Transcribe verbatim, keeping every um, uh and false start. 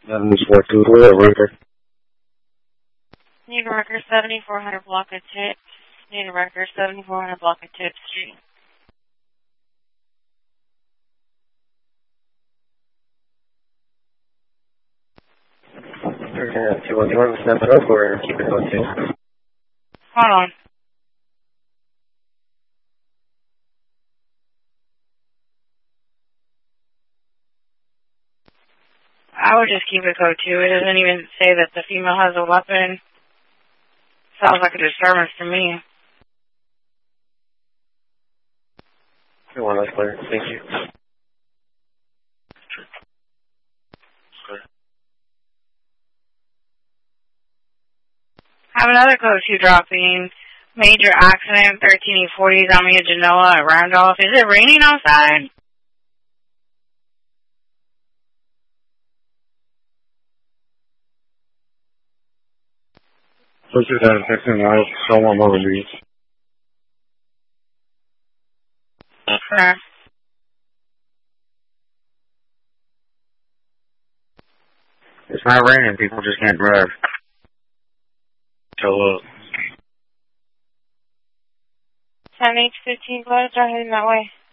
seven four two four, record. Need a record seventy-four hundred block of tips. Need a record seventy-four hundred block of tips street. Okay, two one two one, snap it up or keep it on two? Hold on. I would just keep it code two. It doesn't even say that the female has a weapon. Sounds like a disturbance to me. two one, that's clear. Thank you. Have another code two dropping. Major accident, thirteen forty, Zambia Genoa at Randolph. Is it raining outside? Push it down, fixing the ice, show one more release. Okay. It's not raining, people just can't drive. So, uh... ten H fifteen, go ahead, start heading that way.